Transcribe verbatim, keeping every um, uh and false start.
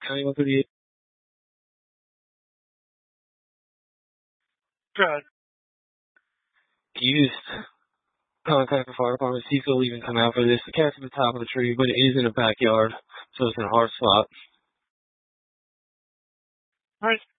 County one thirty-eight. Good. Used. Contact the fire department. Cecil will even come out for this. The cat's at the top of the tree, but it is in a backyard, so it's in a hard spot. All right.